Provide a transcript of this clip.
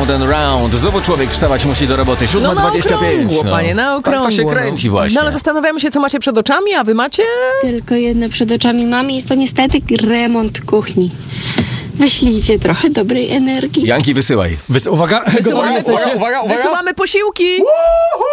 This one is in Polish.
round and round. Znowu człowiek wstawać musi do roboty. 7:25. No na okrągło, panie, na okrągło. Tak to się kręci właśnie. No ale zastanawiamy się, co macie przed oczami, a wy macie... Tylko jedno przed oczami mamy, jest to niestety remont kuchni. Wyślijcie trochę dobrej energii. Janki, wysyłaj. Uwaga, Wysyłamy, gotowi jesteście? Uwaga. wysyłamy posiłki!